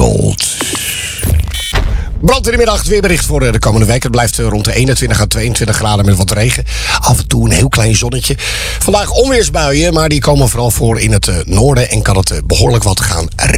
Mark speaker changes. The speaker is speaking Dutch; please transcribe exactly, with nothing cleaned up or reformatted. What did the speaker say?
Speaker 1: wereld. Brand in de middag, het weerbericht voor de komende week. Het blijft rond de eenentwintig à tweeëntwintig graden met wat regen. Af en toe een heel klein zonnetje. Vandaag onweersbuien, maar die komen vooral voor in het noorden en kan het behoorlijk wat gaan regenen.